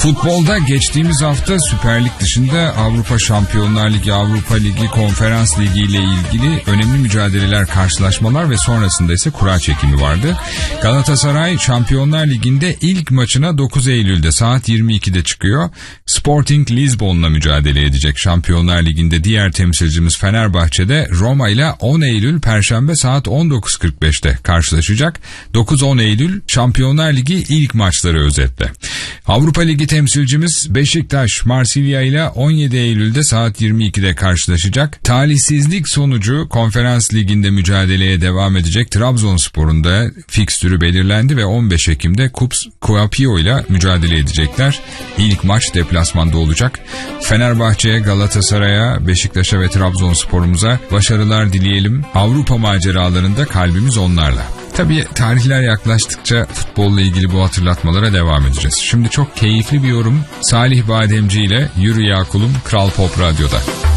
Futbolda geçtiğimiz hafta Süper Lig dışında Avrupa Şampiyonlar Ligi, Avrupa Ligi, Konferans Ligi ile ilgili önemli mücadeleler, karşılaşmalar ve sonrasında ise kura çekimi vardı. Galatasaray Şampiyonlar Ligi'nde ilk maçına 9 Eylül'de saat 22'de çıkıyor. Sporting Lisbon'la mücadele edecek. Şampiyonlar Ligi'nde diğer temsilcimiz Fenerbahçe'de Roma ile 10 Eylül Perşembe saat 19.45'te karşılaşacak. 9-10 Eylül Şampiyonlar Ligi ilk maçları özetle. Avrupa Ligi temsilcimiz Beşiktaş Marsilya ile 17 Eylül'de saat 22'de karşılaşacak. Talihsizlik sonucu Konferans Ligi'nde mücadeleye devam edecek Trabzonspor'un da fikstürü belirlendi ve 15 Ekim'de Kuopio ile mücadele edecekler. İlk maç deplasmanda olacak. Fenerbahçe'ye, Galatasaray'a, Beşiktaş'a ve Trabzonspor'umuza başarılar dileyelim. Avrupa maceralarında kalbimiz onlarla. Tabii tarihler yaklaştıkça futbolla ilgili bu hatırlatmalara devam edeceğiz. Şimdi çok keyifli bir yorum Salih Bademci ile Yürü Ya Kulum Kral Pop Radyo'da.